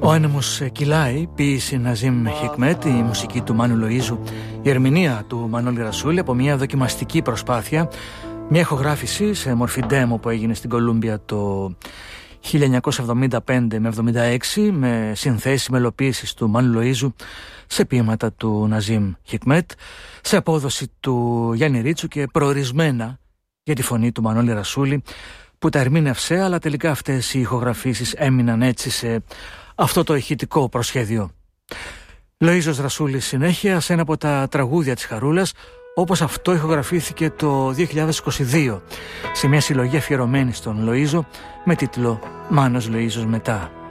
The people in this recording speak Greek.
Ο άνεμος κυλάει, ποίηση Ναζίμ Χικμέτ, η μουσική του Μάνου Λοΐζου, η ερμηνεία του Μανώλη Ρασούλη από μια δοκιμαστική προσπάθεια, μια ηχογράφηση σε μορφή demo που έγινε στην Κολούμπια το 1975 με 76, με συνθέσεις μελοποίησης του Μάνου Λοΐζου σε ποίηματα του Ναζίμ Χικμέτ, σε απόδοση του Γιάννη Ρίτσου και προορισμένα για τη φωνή του Μανώλη Ρασούλη, που τα ερμήνευσε, αλλά τελικά αυτές οι ηχογραφήσεις έμειναν έτσι σε αυτό το ηχητικό προσχέδιο. Λοΐζος Ρασούλης συνέχεια σε ένα από τα τραγούδια της Χαρούλας, όπως αυτό ηχογραφήθηκε το 2022 σε μια συλλογή αφιερωμένη στον Λοΐζο με τίτλο «Μάνος Λοΐζος μετά».